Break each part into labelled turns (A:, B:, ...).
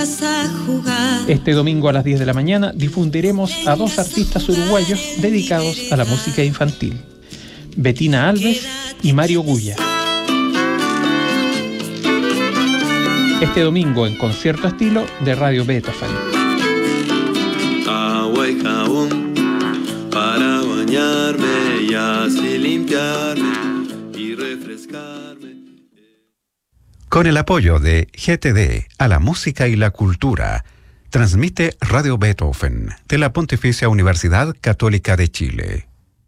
A: Este domingo a las 10 de la mañana difundiremos a dos artistas uruguayos dedicados a la música infantil, Bettina Alves y Mario Gulla. Este domingo en concierto estilo de Radio Beethoven.
B: Agua y jabón para bañarme y así limpiarme y refrescarme.
C: Con el apoyo de GTD a la música y la cultura, transmite Radio Beethoven de la Pontificia Universidad Católica de Chile.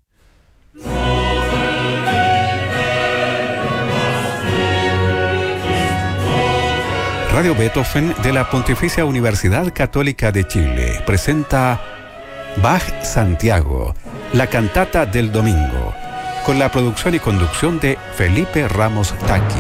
C: Radio Beethoven de la Pontificia Universidad Católica de Chile presenta Bach Santiago, la cantata del domingo, con la producción y conducción de Felipe Ramos Taqui.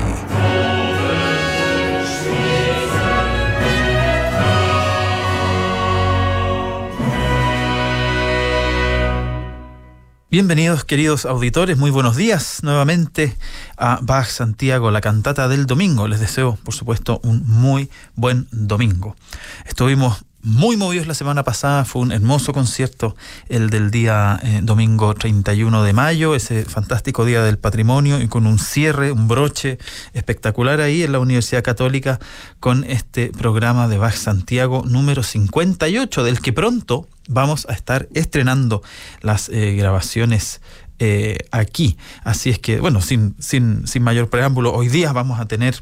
D: Bienvenidos, queridos auditores, muy buenos días nuevamente a Bach Santiago, la cantata del domingo. Les deseo, por supuesto, un muy buen domingo. Estuvimos muy movidos la semana pasada, fue un hermoso concierto el del día domingo 31 de mayo, ese fantástico día del patrimonio, y con un cierre, un broche espectacular ahí en la Universidad Católica con este programa de Bach Santiago número 58, del que pronto vamos a estar estrenando las grabaciones aquí. Así es que, bueno, sin mayor preámbulo, hoy día vamos a tener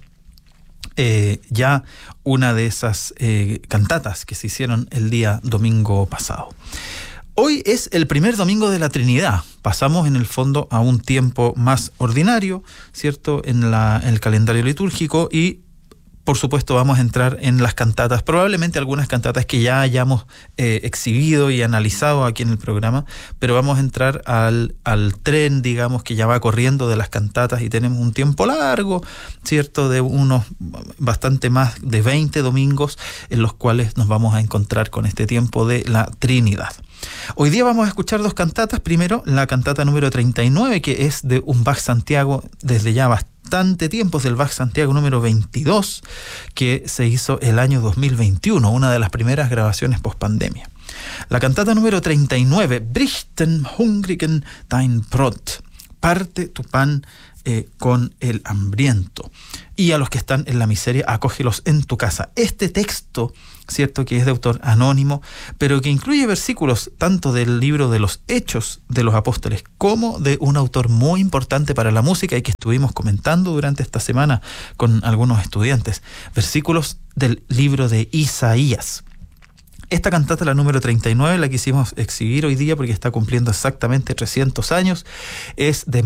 D: ya una de esas cantatas que se hicieron el día domingo pasado. Hoy es el primer domingo de la Trinidad. Pasamos en el fondo a un tiempo más ordinario, ¿cierto?, en el calendario litúrgico, y por supuesto vamos a entrar en las cantatas, probablemente algunas cantatas que ya hayamos exhibido y analizado aquí en el programa, pero vamos a entrar al tren, digamos, que ya va corriendo de las cantatas, y tenemos un tiempo largo, ¿cierto?, de unos bastante más de 20 domingos en los cuales nos vamos a encontrar con este tiempo de la Trinidad. Hoy día vamos a escuchar dos cantatas. Primero, la cantata número 39, que es de un Bach Santiago desde ya bastante tiempo, es del Bach Santiago número 22, que se hizo el año 2021, una de las primeras grabaciones post-pandemia. La cantata número 39, Brich den Hungrigen dein Brot, parte tu pan con el hambriento, y a los que están en la miseria, acógelos en tu casa. Este texto, cierto, que es de autor anónimo, pero que incluye versículos tanto del libro de los Hechos de los Apóstoles como de un autor muy importante para la música y que estuvimos comentando durante esta semana con algunos estudiantes, versículos del libro de Isaías. Esta cantata, la número 39, la quisimos exhibir hoy día porque está cumpliendo exactamente 300 años. Es de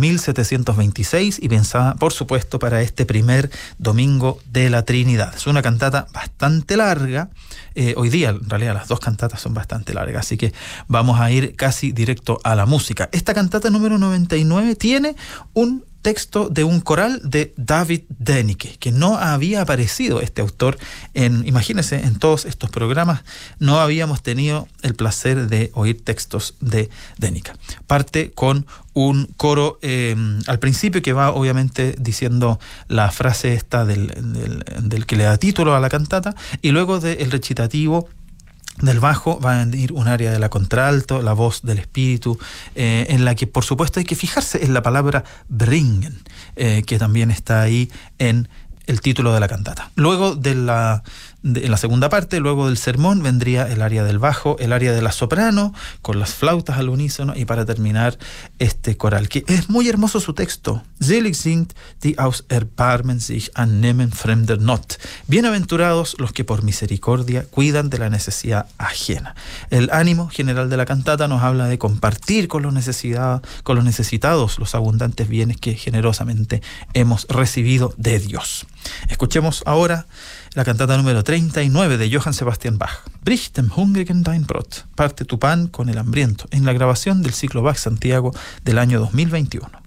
D: 1726 y pensada, por supuesto, para este primer domingo de la Trinidad. Es una cantata bastante larga. Hoy día, en realidad, las dos cantatas son bastante largas, así que vamos a ir casi directo a la música. Esta cantata número 99 tiene un texto de un coral de David Dennike, que no había aparecido este autor imagínense, en todos estos programas no habíamos tenido el placer de oír textos de Dennike. Parte con un coro al principio que va obviamente diciendo la frase esta del que le da título a la cantata, y luego del recitativo del bajo va a venir un área de la contralto, la voz del espíritu, en la que por supuesto hay que fijarse en la palabra bringen, que también está ahí en el título de la cantata. Luego en la segunda parte, luego del sermón, vendría el área del bajo, el área de la soprano, con las flautas al unísono, y para terminar este coral, que es muy hermoso su texto. Selig sind die aus Erbarmen sich annehmen fremder Not. Bienaventurados los que por misericordia cuidan de la necesidad ajena. El ánimo general de la cantata nos habla de compartir con los necesitados los abundantes bienes que generosamente hemos recibido de Dios. Escuchemos ahora la cantata número 39 de Johann Sebastian Bach, Brich dem Hungrigen dein Brot, parte tu pan con el hambriento, en la grabación del ciclo Bach Santiago del año 2021.